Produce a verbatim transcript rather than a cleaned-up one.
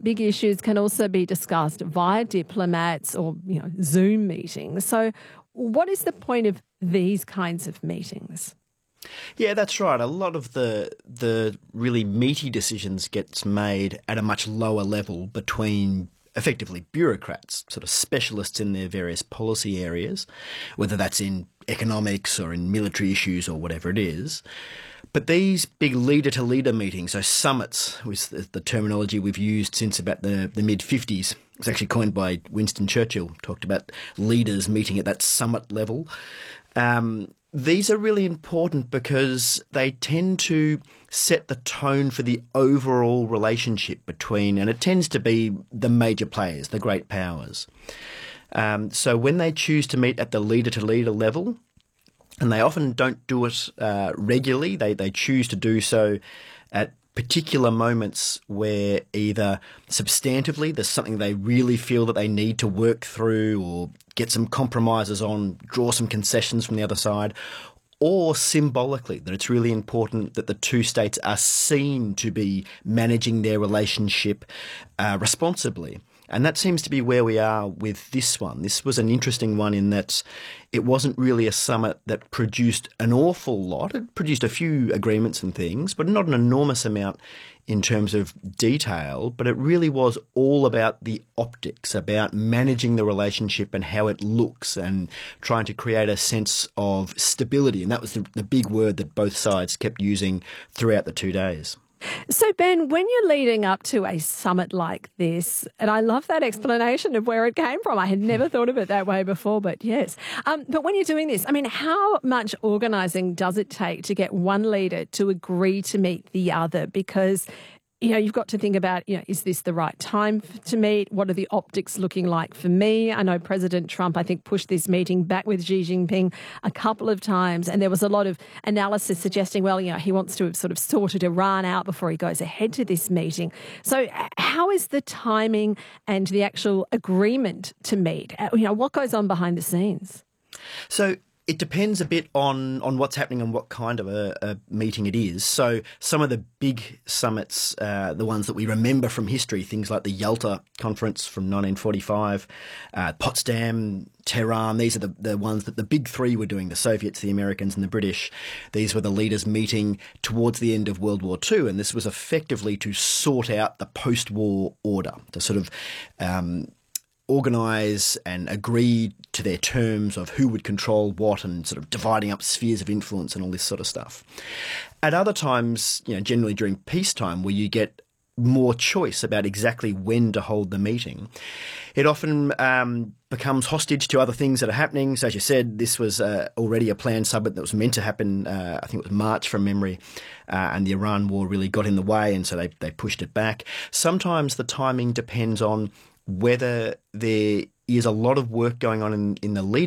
big issues can also be discussed via diplomats or, you know, Zoom meetings. So what is the point of these kinds of meetings? Yeah, that's right. A lot of the the really meaty decisions gets made at a much lower level between effectively bureaucrats, sort of specialists in their various policy areas, whether that's in economics or in military issues or whatever it is. But these big leader-to-leader meetings, so summits, was the, the terminology we've used since about the, the mid-fifties. It's actually coined by Winston Churchill, talked about leaders meeting at that summit level. Um, these are really important because they tend to set the tone for the overall relationship between, and it tends to be the major players, the great powers. Um, so when they choose to meet at the leader-to-leader level, and they often don't do it uh, regularly, they, they choose to do so at particular moments where either substantively there's something they really feel that they need to work through or get some compromises on, draw some concessions from the other side, or symbolically, that it's really important that the two states are seen to be managing their relationship uh, responsibly. And that seems to be where we are with this one. This was an interesting one in that it wasn't really a summit that produced an awful lot. It produced a few agreements and things, but not an enormous amount in terms of detail. But it really was all about the optics, about managing the relationship and how it looks and trying to create a sense of stability. And that was the, the big word that both sides kept using throughout the two days. So, Ben, when you're leading up to a summit like this, and I love that explanation of where it came from. I had never thought of it that way before, but yes. Um, but when you're doing this, I mean, how much organising does it take to get one leader to agree to meet the other? Because, you know, you've got to think about, you know, is this the right time to meet? What are the optics looking like for me? I know President Trump, I think, pushed this meeting back with Xi Jinping a couple of times, and there was a lot of analysis suggesting, well, you know, he wants to have sort of sorted Iran out before he goes ahead to this meeting. So how is the timing and the actual agreement to meet? You know, what goes on behind the scenes? So it depends a bit on, on what's happening and what kind of a, a meeting it is. So some of the big summits, uh, the ones that we remember from history, things like the Yalta Conference from nineteen forty-five, uh, Potsdam, Tehran, these are the, the ones that the big three were doing, the Soviets, the Americans and the British. These were the leaders meeting towards the end of World War Two, and this was effectively to sort out the post-war order, to sort of um, organise and agree to their terms of who would control what and sort of dividing up spheres of influence and all this sort of stuff. At other times, you know, generally during peacetime, where you get more choice about exactly when to hold the meeting, it often um, becomes hostage to other things that are happening. So as you said, this was uh, already a planned summit that was meant to happen, uh, I think it was March from memory, uh, and the Iran war really got in the way, and so they, they pushed it back. Sometimes the timing depends on whether there is a lot of work going on in, in the lead